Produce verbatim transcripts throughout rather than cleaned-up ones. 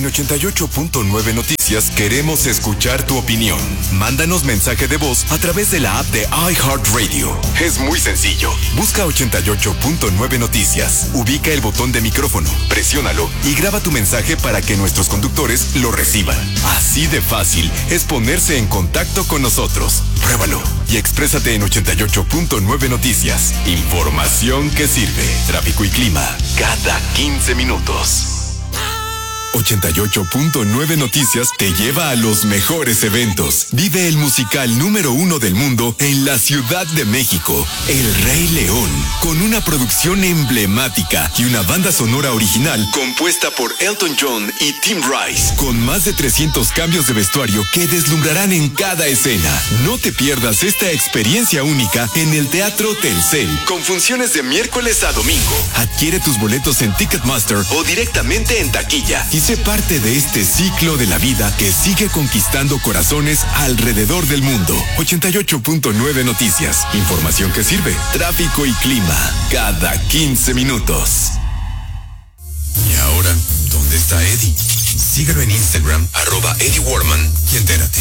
En ochenta y ocho punto nueve Noticias queremos escuchar tu opinión. Mándanos mensaje de voz a través de la app de iHeartRadio. Es muy sencillo. Busca ochenta y ocho punto nueve Noticias. Ubica el botón de micrófono, presiónalo y graba tu mensaje para que nuestros conductores lo reciban. Así de fácil es ponerse en contacto con nosotros. Pruébalo y exprésate en ochenta y ocho punto nueve Noticias. Información que sirve. Tráfico y clima cada quince minutos. ochenta y ocho punto nueve Noticias te lleva a los mejores eventos. Vive el musical número uno del mundo en la Ciudad de México, El Rey León, con una producción emblemática y una banda sonora original compuesta por Elton John y Tim Rice, con más de trescientos cambios de vestuario que deslumbrarán en cada escena. No te pierdas esta experiencia única en el Teatro Telcel, con funciones de miércoles a domingo. Adquiere tus boletos en Ticketmaster o directamente en taquilla y sé parte de este ciclo de la vida que sigue conquistando corazones alrededor del mundo. ochenta y ocho punto nueve Noticias. Información que sirve. Tráfico y clima cada quince minutos. Y ahora, ¿dónde está Eddie? Síguelo en Instagram, arroba Eddie Warman, y entérate.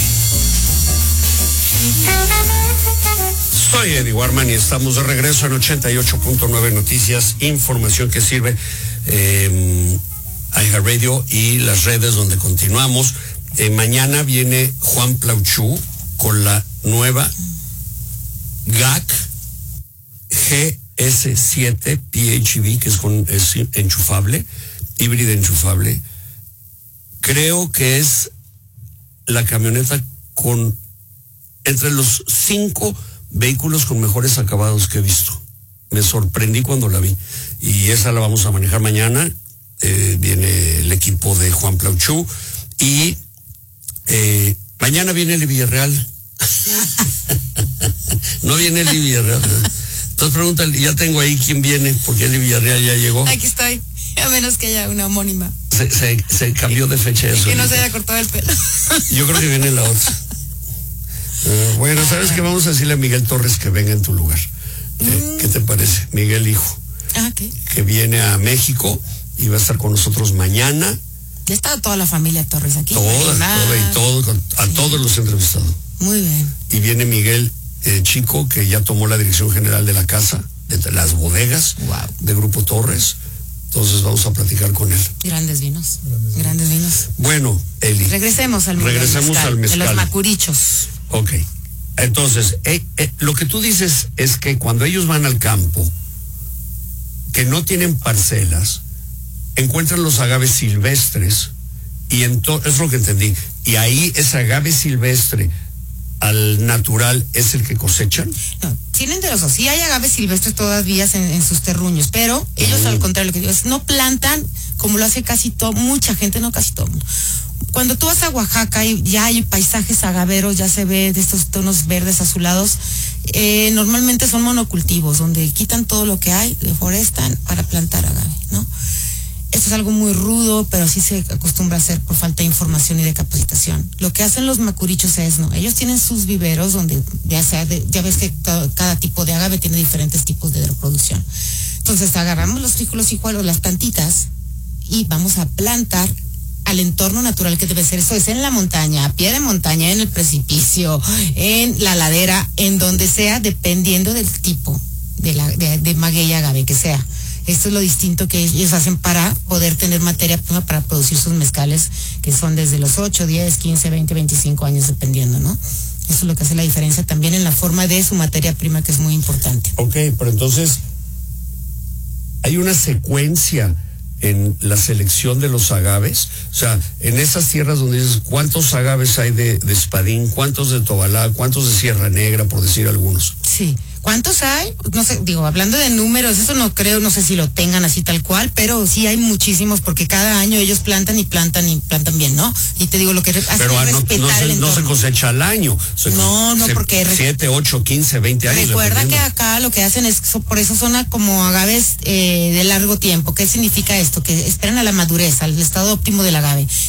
Soy Eddie Warman y estamos de regreso en ochenta y ocho punto nueve Noticias. Información que sirve. Eh, iHeartRadio y las redes donde continuamos. Eh, mañana viene Juan Plauchú con la nueva G A C G S siete P H E V, que es, con, es enchufable, híbrida enchufable. Creo que es la camioneta con entre los cinco vehículos con mejores acabados que he visto. Me sorprendí cuando la vi. Y esa la vamos a manejar mañana. Eh, viene el equipo de Juan Plauchú y eh, mañana viene el Villarreal. No viene el Villarreal. Entonces pregúntale, ya tengo ahí quién viene, porque el Villarreal ya llegó. Aquí estoy, a menos que haya una homónima. Se, se, se cambió de fecha eso. Que no se haya cortado el pelo. Yo creo que viene la otra. Uh, bueno, ¿sabes qué? Vamos a decirle a Miguel Torres que venga en tu lugar. Eh, mm. ¿Qué te parece? Miguel Hijo. Ah, okay. Que viene a México y va a estar con nosotros mañana. Ya está toda la familia Torres aquí. Toda, toda y todo, a sí. Todos los he entrevistado. Muy bien. Y viene Miguel eh, Chico, que ya tomó la dirección general de la casa, de las bodegas, wow. De Grupo Torres. Entonces vamos a platicar con él. Grandes vinos, grandes, grandes vinos. Bueno, Eli. Regresemos al Regresemos mezcal, al mezcal. De los macurichos. Ok. Entonces, eh, eh, lo que tú dices es que cuando ellos van al campo, que no tienen parcelas, encuentran los agaves silvestres y entonces, es lo que entendí, y ahí ese agave silvestre al natural es el que cosechan. No, tienen de los dos, sí hay agaves silvestres todavía en, en sus terruños, pero ellos mm. al contrario, lo que digo es, no plantan como lo hace casi todo, mucha gente, no casi todo el mundo. Cuando tú vas a Oaxaca y ya hay paisajes agaveros, ya se ve de estos tonos verdes azulados, eh, normalmente son monocultivos, donde quitan todo lo que hay, deforestan para plantar agave, ¿no? Esto es algo muy rudo, pero sí se acostumbra a hacer por falta de información y de capacitación. Lo que hacen los macurichos es, no, ellos tienen sus viveros donde ya sea, de, ya ves que todo, cada tipo de agave tiene diferentes tipos de reproducción. Entonces agarramos los frículos iguales, las plantitas, y vamos a plantar al entorno natural que debe ser. Eso es en la montaña, a pie de montaña, en el precipicio, en la ladera, en donde sea, dependiendo del tipo de, la, de, de maguey agave que sea. Esto es lo distinto que ellos hacen para poder tener materia prima para producir sus mezcales, que son desde los ocho, diez, quince, veinte, veinticinco años, dependiendo, ¿no? Eso es lo que hace la diferencia también en la forma de su materia prima, que es muy importante. Ok, pero entonces, ¿hay una secuencia en la selección de los agaves? O sea, en esas tierras donde dices, ¿cuántos agaves hay de, de espadín? ¿Cuántos de tobalá? ¿Cuántos de Sierra Negra, por decir algunos? Sí. ¿Cuántos hay? No sé, digo, hablando de números, eso no creo, no sé si lo tengan así tal cual, pero sí hay muchísimos, porque cada año ellos plantan y plantan y plantan bien, ¿no? Y te digo, lo que hace pero es no, respetar no, se, el no se cosecha al año. Se, no, no, se, porque... siete, ocho, quince, veinte años. Recuerda que acá lo que hacen es, por eso son como agaves eh, de largo tiempo. ¿Qué significa esto? Que esperan a la madurez, al estado óptimo del agave.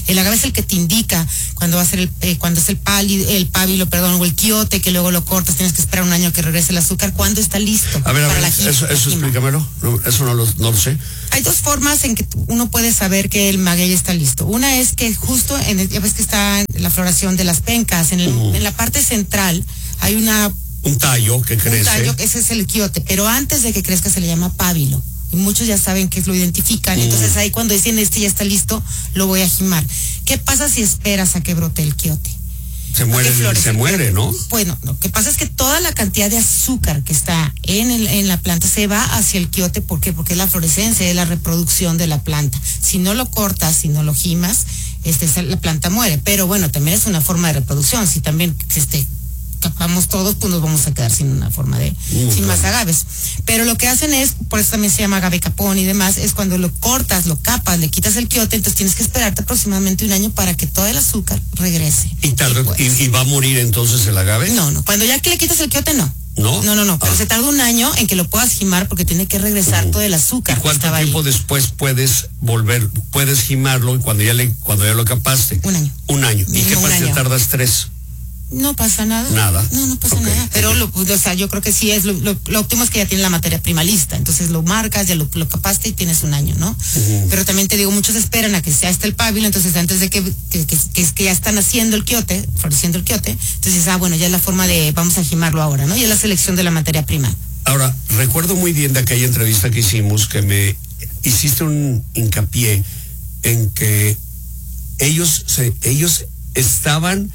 El agave es el que te indica cuando va a ser el, eh, cuando es el pálido, el pábilo, perdón, o el quiote, que luego lo cortas, tienes que esperar un año que regrese el azúcar, cuando está listo. A ver, a para ver, la eso, eso explícamelo. No, eso no lo, no lo sé. Hay dos formas en que uno puede saber que el maguey está listo. Una es que justo, en el, ya ves que está en la floración de las pencas, en, el, uh-huh. en la parte central hay una... Un tallo que crece. Un tallo, ese es el quiote, pero antes de que crezca se le llama pábilo. Y muchos ya saben que lo identifican. Uh-huh. Entonces ahí cuando dicen este ya está listo, lo voy a jimar. ¿Qué pasa si esperas a que brote el quiote? Se muere, se muere, ¿no? Bueno, lo que pasa es que toda la cantidad de azúcar que está en, el, en la planta se va hacia el quiote. ¿Por qué? Porque es la florescencia, es la reproducción de la planta. Si no lo cortas, si no lo gimas, este, la planta muere. Pero bueno, también es una forma de reproducción. Si también este, capamos todos, pues nos vamos a quedar sin una forma de, uh, sin más agaves. Pero lo que hacen es, por eso también se llama agave capón y demás, es cuando lo cortas, lo capas, le quitas el quiote, entonces tienes que esperarte aproximadamente un año para que todo el azúcar regrese. ¿Y, tarda, y, pues, y, y va a morir entonces el agave? No, no, cuando ya que le quitas el quiote, no. ¿No? No, no, no, pero ah. se tarda un año en que lo puedas jimar porque tiene que regresar uh-huh. todo el azúcar. ¿Y cuánto tiempo ahí. después puedes volver, puedes gimarlo cuando ya le, cuando ya lo capaste? Un año. Un año. ¿Y qué pasa si tardas tres? No pasa nada. Nada. No, no pasa okay. nada. Pero, lo, o sea, yo creo que sí es, lo, lo, lo óptimo es que ya tiene la materia prima lista. Entonces lo marcas, ya lo, lo capaste y tienes un año, ¿no? Uh-huh. Pero también te digo, muchos esperan a que ya esté el pábilo, entonces antes de que, que, que, que, que ya están haciendo el quiote, floreciendo el quiote, entonces, ah, bueno, ya es la forma de, vamos a gimarlo ahora, ¿no? Y es la selección de la materia prima. Ahora, recuerdo muy bien de aquella entrevista que hicimos que me hiciste un hincapié en que ellos, se, ellos estaban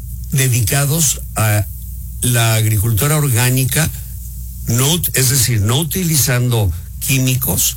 dedicados a la agricultura orgánica, no, es decir, no utilizando químicos,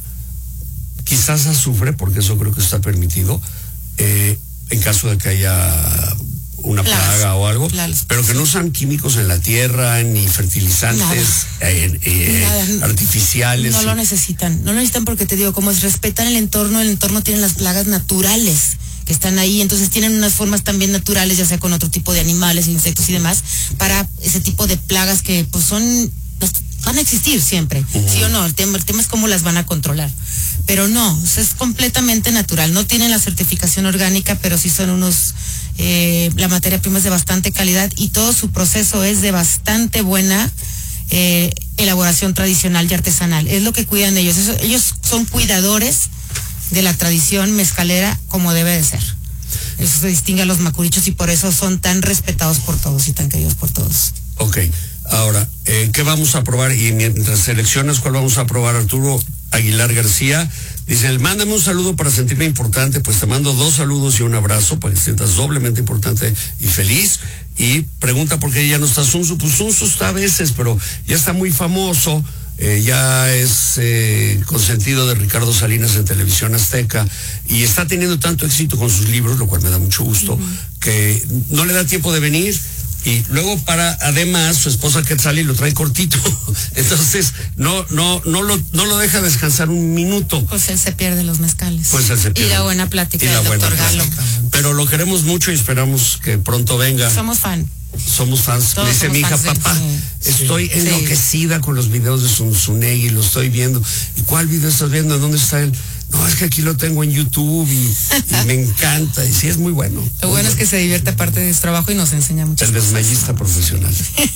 quizás azufre, porque eso creo que está permitido, eh, en caso de que haya una plaga, plaga o algo, plagas. Pero que no usan químicos en la tierra, ni fertilizantes eh, eh, artificiales. No lo necesitan, no lo necesitan porque te digo, como es respetan el entorno, el entorno tiene las plagas naturales que están ahí, entonces tienen unas formas también naturales, ya sea con otro tipo de animales, insectos y demás, para ese tipo de plagas que pues son, van a existir siempre, uh-huh. ¿sí o no? El tema, el tema es cómo las van a controlar. Pero no, o sea, es completamente natural, no tienen la certificación orgánica, pero sí son unos, eh, la materia prima es de bastante calidad y todo su proceso es de bastante buena eh, elaboración tradicional y artesanal, es lo que cuidan ellos, Eso, ellos son cuidadores de la tradición mezcalera como debe de ser. Eso se distingue a los macurichos y por eso son tan respetados por todos y tan queridos por todos. Ok, ahora, eh, ¿qué vamos a probar? Y mientras seleccionas cuál vamos a probar, Arturo Aguilar García dice, mándame un saludo para sentirme importante, pues te mando dos saludos y un abrazo para que te sientas doblemente importante y feliz. Y pregunta por qué ya no está Sunsu, pues Sunsu está a veces, pero ya está muy famoso. Eh, ya es eh, consentido de Ricardo Salinas en Televisión Azteca y está teniendo tanto éxito con sus libros, lo cual me da mucho gusto, uh-huh. que no le da tiempo de venir y luego para, además, su esposa Quetzali lo trae cortito, entonces no, no, no lo, no lo deja descansar un minuto. Pues él se pierde los mezcales. Pues él se pierde. Y la buena plática del doctor Galo. Pero lo queremos mucho y esperamos que pronto venga. Somos fan. Somos fans. Todos me dice mi hija, papá, sí, estoy sí, enloquecida sí. con los videos de Zunzunegui, lo estoy viendo. ¿Y cuál video estás viendo? ¿Dónde está él? No, es que aquí lo tengo en YouTube y, y me encanta. Y sí, es muy bueno. Lo muy bueno, bueno es que se divierte aparte de su trabajo y nos enseña mucho. El desmayista profesional.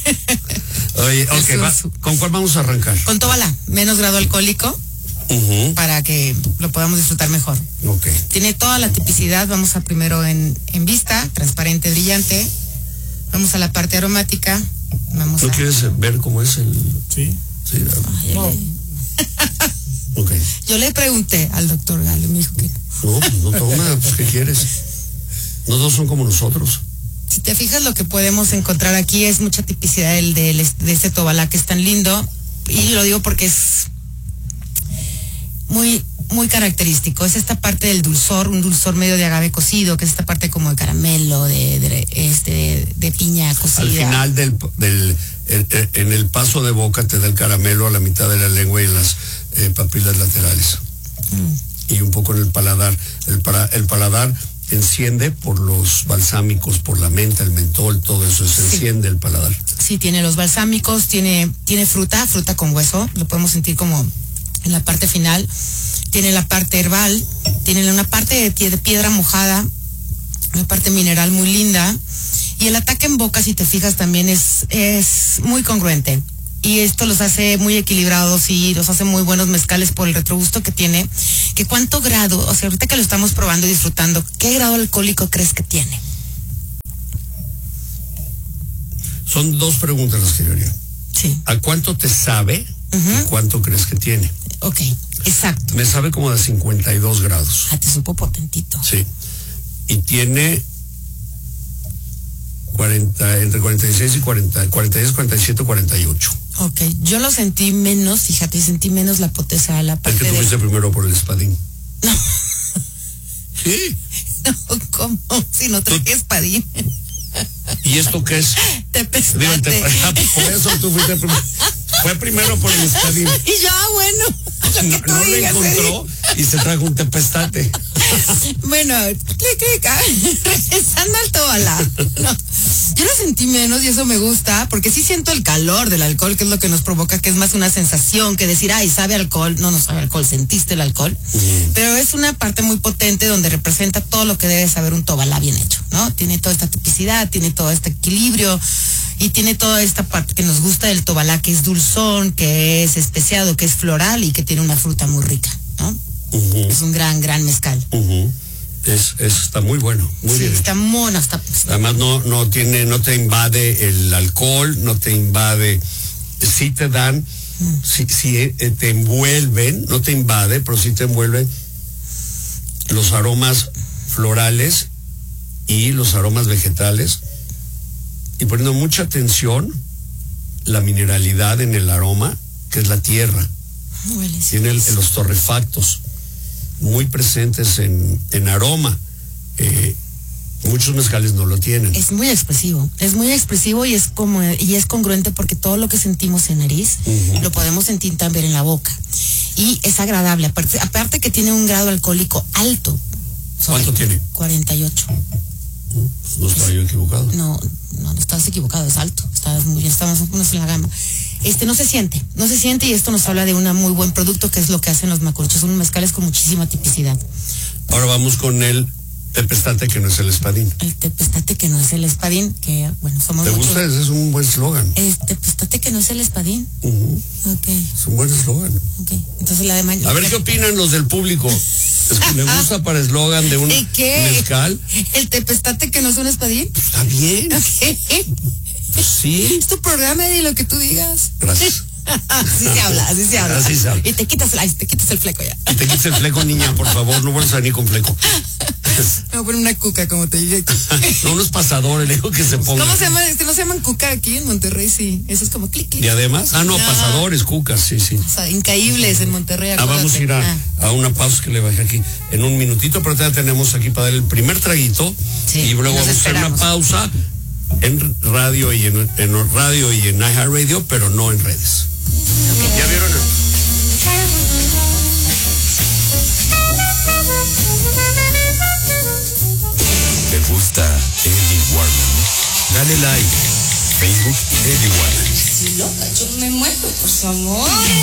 Oye, ok, va, ¿con cuál vamos a arrancar? Con Tobalá, menos grado alcohólico. Uh-huh. Para que lo podamos disfrutar mejor. Okay. Tiene toda la tipicidad. Vamos a primero en, en vista, transparente, brillante. Vamos a la parte aromática. Vamos ¿No a... quieres ver cómo es el...? Sí. Sí, Ay, no. Okay. Yo le pregunté al doctor Galo y me dijo que... No, pues no toma, pues ¿qué quieres? No todos son como nosotros. Si te fijas, lo que podemos encontrar aquí es mucha tipicidad del, del, de este Tobalá que es tan lindo. Y lo digo porque es muy... muy característico, es esta parte del dulzor, un dulzor medio de agave cocido, que es esta parte como de caramelo, de, de este de, de piña cocida. Al final del, del el, el, en el paso de boca te da el caramelo a la mitad de la lengua y en las eh, papilas laterales. Mm. Y un poco en el paladar. El, para, el paladar enciende por los balsámicos, por la menta, el mentol, todo eso, se sí. enciende el paladar. Sí, tiene los balsámicos, tiene, tiene fruta, fruta con hueso, lo podemos sentir como en la parte final. Tiene la parte herbal, tiene una parte de piedra mojada una parte mineral muy linda. Y el ataque en boca, si te fijas, también es, es muy congruente. Y esto los hace muy equilibrados y los hace muy buenos mezcales por el retrogusto que tiene. ¿Que cuánto grado, o sea, ahorita que lo estamos probando y disfrutando, qué grado alcohólico crees que tiene? Son dos preguntas las que yo haría. Sí. ¿A cuánto te sabe uh-huh. y cuánto crees que tiene? Ok, exacto. Me sabe como de cincuenta y dos grados. Ah, te supo potentito. Sí. Y tiene cuarenta, entre cuarenta y seis y cuarenta, cuarenta y seis, cuarenta y siete, cuarenta y ocho. Ok, yo lo sentí menos, fíjate, sentí menos la potencia de la parte. Es que tú fuiste de... primero por el espadín. No. Sí. No, ¿cómo? Si no traje espadín. ¿Y esto qué es? Tepestate. Digo, te, por eso tú fuiste primero. Fue primero por el espadín. Y yo, ah, bueno. No, no lo encontró y se trajo un tepestate. Bueno, clic, clic, ah, regresando al tobalá. No, yo lo sentí menos y eso me gusta, porque sí siento el calor del alcohol, que es lo que nos provoca, que es más una sensación que decir, ay, sabe alcohol. No, no sabe alcohol, sentiste el alcohol. Uh-huh. Pero es una parte muy potente donde representa todo lo que debe saber un tobalá bien hecho, ¿no? Tiene toda esta tipicidad, tiene todo este equilibrio y tiene toda esta parte que nos gusta del tobalá, que es dulzón, que es especiado, que es floral y que tiene una fruta muy rica, ¿no? Uh-huh. Es un gran, gran mezcal. Uh-huh. Es, es, está muy bueno, muy sí, bien. Está mono, está. Además no, no tiene, no te invade el alcohol, no te invade, sí te dan, mm. sí, sí eh, te envuelven, no te invade, pero sí te envuelven los aromas florales y los aromas vegetales, y poniendo mucha atención la mineralidad en el aroma, que es la tierra. Huele, tiene el, los torrefactos muy presentes en, en aroma. Eh, muchos mezcales no lo tienen. Es muy expresivo, es muy expresivo y es como y es congruente porque todo lo que sentimos en nariz uh-huh. lo podemos sentir también en la boca. Y es agradable, aparte, aparte que tiene un grado alcohólico alto. ¿Cuánto tiene? cuarenta y ocho. Pues no estaba yo equivocado. No, no, no estás equivocado, es alto. Estás muy bien, estamos en la gama. Este no se siente, no se siente y esto nos habla de un muy buen producto, que es lo que hacen los macuruchos, son mezcales con muchísima tipicidad. Ahora vamos con el tepestate, que no es el espadín. El tepestate, que no es el espadín, que bueno, somos ¿Te muchos. gusta? Ese es un buen eslogan. El tepestate, que no es el espadín. Uh-huh. Okay. Es un buen eslogan. Okay. Entonces la de mañana. A ver qué opinan los del público. Es que me gusta para eslogan de un mezcal. ¿El tepestate, que no es un espadín? Pues está bien. Okay. Pues sí. Es tu programa y lo que tú digas. Gracias. Así se habla, así se habla. Así se habla. Y te quitas, ay, te quitas el fleco ya. Y te quitas el fleco, niña, por favor, no vuelvas a venir con fleco. Me voy a poner una cuca, como te dije. No, unos pasadores, le digo que se pongan. ¿Cómo se llama? Este no se llaman cuca aquí en Monterrey, sí. Eso es como clic, clic. ¿Y además? Ah, no, no. pasadores, cucas, sí, sí. O sea, incaíbles en Monterrey. Ah, vamos a ir a, ah. a una pausa que le bajé aquí en un minutito, pero ya tenemos aquí para dar el primer traguito. Sí, y luego vamos a hacer una pausa en radio y en, en radio y en iHeartRadio, pero no en redes. Okay. ¿Ya vieron? ¿Te gusta Eddie Warman? Dale like. Facebook Eddie Warman. Sí, loca, yo me muero por su amor.